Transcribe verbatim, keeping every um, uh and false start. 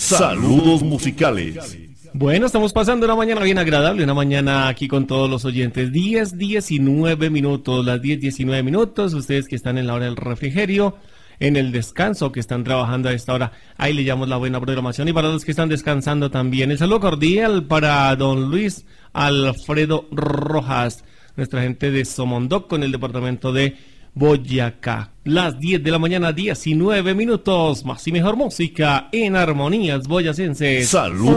Saludos musicales. Bueno, estamos pasando una mañana bien agradable, una mañana aquí con todos los oyentes. diez, diecinueve minutos, las diez, diecinueve minutos. Ustedes que están en la hora del refrigerio, en el descanso, que están trabajando a esta hora, ahí le llamamos la buena programación. Y para los que están descansando también, el saludo cordial para don Luis Alfredo Rojas, nuestra gente de Somondoc, con el departamento de Boyacá. Las diez de la mañana, diecinueve minutos. Más y mejor música en Armonías Boyacenses. Salud.